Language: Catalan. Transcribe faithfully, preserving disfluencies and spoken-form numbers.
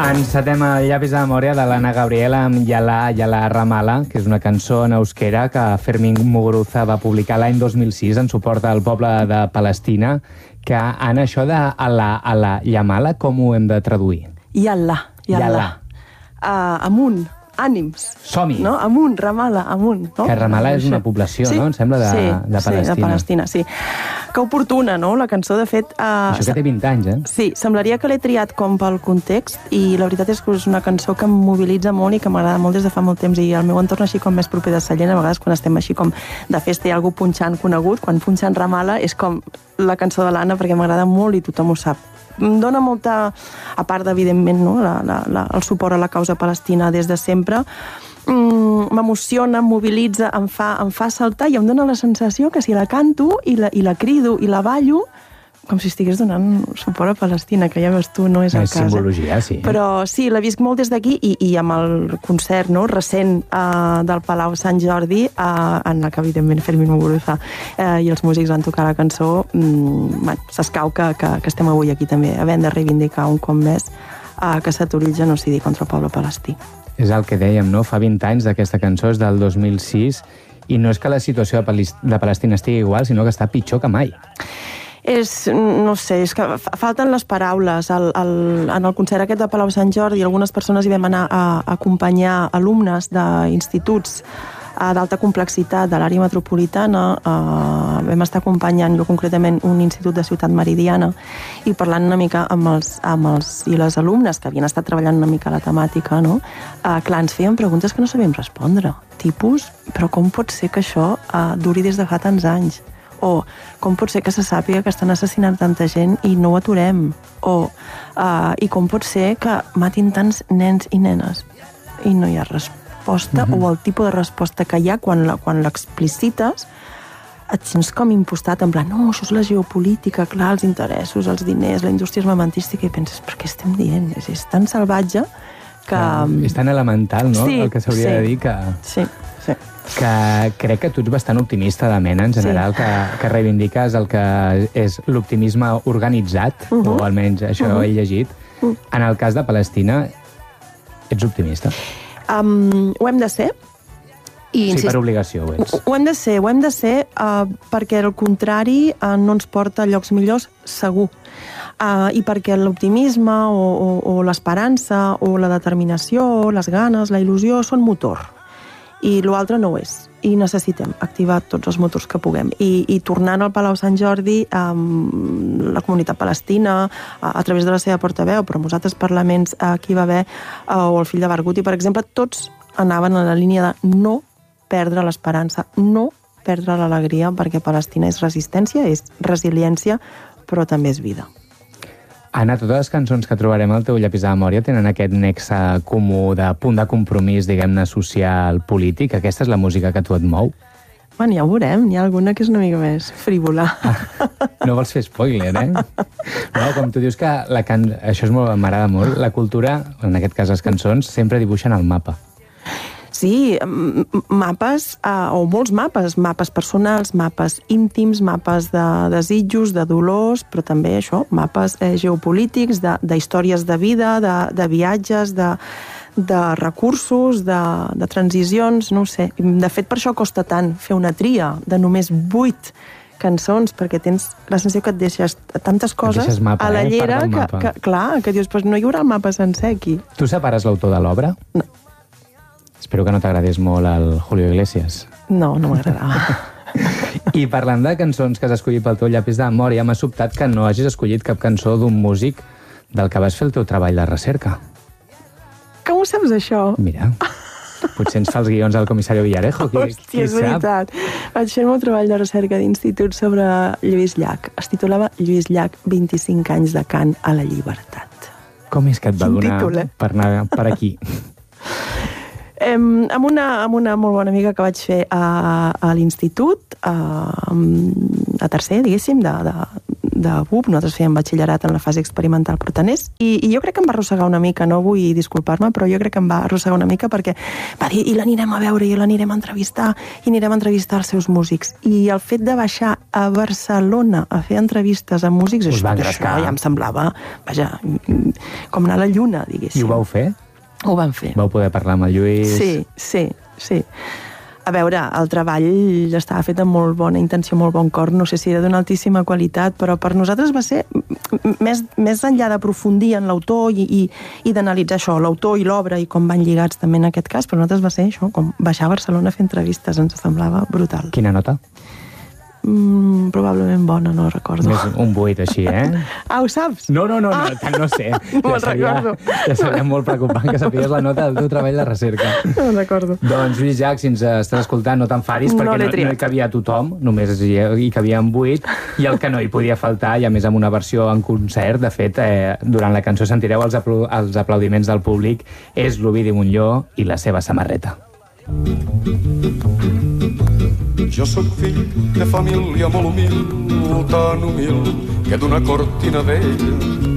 Encetem el llapis de memòria de l'Anna Gabriel amb Yala, Yala Ramala, que és una cançó en euskera que Fermín Muguruza va publicar l'any dos mil sis en suport al poble de Palestina, que Anna, això de Alà, Alà, Yamala, com ho hem de traduir? Yala, Yala. Yala. Uh, amunt, ànims. Som-hi. No? Amunt, Ramala, amunt. No? Que Ramala és una població, sí? no? Em sembla, de, sí, de Palestina. Sí, de Palestina, sí. Que oportuna, no?, la cançó, de fet... Uh, Això que té vint anys, eh? Sí, semblaria que l'he triat com pel context i la veritat és que és una cançó que em mobilitza molt i que m'agrada molt des de fa molt temps, i el meu entorn així com més proper de Sallent, a vegades quan estem així com de festa i algú punxant conegut, quan punxen Ramala és com la cançó de l'Anna perquè m'agrada molt i tothom ho sap. Em dona molta, a part evidentment, no, la, la, la, el suport a la causa palestina des de sempre, m'emociona, em mobilitza, em fa, em fa saltar i em dona la sensació que si la canto i la, i la crido i la ballo, com si estigués donant suport a Palestina, que ja veus tu, no és el és cas. simbologia, sí. Però sí, la visc molt des d'aquí i, i amb el concert, no, recent uh, del Palau Sant Jordi, uh, en el que evidentment Fermín Muguruza uh, i els músics van tocar la cançó, um, bueno, s'escau que, que, que estem avui aquí també, havent de reivindicar un cop més uh, que s'aturi el genocidi contra el poble palestí. És el que dèiem, no? Fa vint anys d'aquesta cançó, és del dos mil sis, i no és que la situació de Palestina estigui igual, sinó que està pitjor que mai. És, no sé, és que falten les paraules. El, el, en el concert aquest de Palau Sant Jordi, algunes persones hi vam anar a, a acompanyar alumnes d'instituts d'alta complexitat de l'àrea metropolitana. Uh, vam estar acompanyant, jo concretament, un institut de Ciutat Meridiana i parlant una mica amb els, amb els i les alumnes que havien estat treballant una mica la temàtica, no? Uh, clar, ens feien preguntes que no sabíem respondre. Tipus, però com pot ser que això uh, duri des de fa tants anys? O com pot ser que se sàpiga que estan assassinant tanta gent i no ho aturem? O uh, i com pot ser que matin tants nens i nenes i no hi ha resposta? Mm-hmm. O el tipus de resposta que hi ha quan l'explicites et sents com impostat, en plan, no, això és la geopolítica, clar, els interessos, els diners, la indústria armamentística, i penses, per què estem dient? És, és tan salvatge que... Ah, és tan elemental, no?, sí, el que s'hauria sí, de dir que... Sí, sí. Que crec que tu ets bastant optimista de mena, en general, sí. que, que reivindiques el que és l'optimisme organitzat, uh-huh. o almenys això uh-huh. he llegit. Uh-huh. En el cas de Palestina, ets optimista? Um, ho hem de ser. I, sí, per obligació ho ets. Ho hem de ser, ho hem de ser uh, perquè el contrari uh, no ens porta a llocs millors, segur. Uh, I perquè l'optimisme o, o, o l'esperança o la determinació, les ganes, la il·lusió són motor. I l'altre no ho és. I necessitem activar tots els motors que puguem. I, i tornant al Palau Sant Jordi, um, la comunitat palestina, a, a través de la seva portaveu, però amb els altres parlaments uh, que hi va haver, uh, o el fill de Barghouti, per exemple, tots anaven en la línia de no perdre l'esperança, no perdre l'alegria, perquè Palestina és resistència, és resiliència, però també és vida. Anna, totes les cançons que trobarem al teu llapis de memòria tenen aquest nexe comú de punt de compromís, diguem-ne, social, polític. Aquesta és la música que tu et mou? Bueno, ja ho veurem. Hi ha alguna que és una mica més frívola. No vols fer spoiler, eh? No, com tu dius que la can... això és molt... m'agrada molt. La cultura, en aquest cas les cançons, sempre dibuixen el mapa. Sí, mapes, uh, o molts mapes, mapes personals, mapes íntims, mapes de desitjos, de dolors, però també això, mapes eh, geopolítics, de, de històries de vida, de, de viatges, de, de recursos, de, de transicions, no ho sé. De fet, per això costa tant fer una tria de només vuit cançons, perquè tens la sensació que et deixes tantes coses mapa, a la llera, eh? que, que, clar, que dius, pues no hi haurà el mapa sencer aquí. Tu separes l'autor de l'obra? No. Espero que no t'agradés molt el Julio Iglesias. No, no m'agradava. I parlant de cançons que has escollit pel teu llapis de memòria, m'ha sobtat que no hagis escollit cap cançó d'un músic del que vas fer el teu treball de recerca. Com ho saps, això? Mira, potser ens fa els guions al comissario Villarejo. Qui, Hòstia, qui és sap? veritat. Vaig fer el meu treball de recerca d'institut sobre Lluís Llach. Es titulava Lluís Llach, vint-i-cinc anys de cant a la llibertat. Com és que et va Quin donar títol, eh? per anar per aquí? Um, amb, una, amb una molt bona amiga que vaig fer a, a l'institut, a, a tercer, diguéssim, de, de, de B U P, nosaltres fèiem batxillerat en la fase experimental portaners, i, i jo crec que em va arrossegar una mica, no vull disculpar-me, però jo crec que em va arrossegar una mica perquè va dir, i l'anirem a veure, i l'anirem a entrevistar, i anirem a entrevistar els seus músics. I el fet de baixar a Barcelona a fer entrevistes a músics, Us això, va això engrescar. ja em semblava, vaja, com anar a la lluna, diguéssim. I ho vau fer? Ho vam fer. Vau poder parlar amb el Lluís? Sí, sí, sí. A veure, el treball estava fet amb molt bona intenció, molt bon cor, no sé si era d'una altíssima qualitat, però per nosaltres va ser més, més enllà d'aprofundir en l'autor i, i, i d'analitzar això, l'autor i l'obra i com van lligats també en aquest cas, per nosaltres va ser això, com baixar a Barcelona a fer entrevistes, ens semblava brutal. Quina nota? Mm, probablement bona, no recordo. Més un vuit, així, eh? Ah, ho saps? No, no, no, no Ah. tant no sé. No me'n recordo. Ja seria molt preocupant que sapigués la nota del teu treball de recerca. No me'n recordo. Doncs, Lluís Llach, si ens estàs escoltant, no t'enfadis, No perquè l'he no, triat. no hi cabia tothom, només hi, hi cabien vuit, i el que no hi podia faltar, i a més amb una versió en concert, de fet, eh, durant la cançó sentireu els, apl els aplaudiments del públic, és l'Ovidi Montllor i la seva samarreta. Jo sóc fill de família molt humil, tan humil, que d'una cortina vella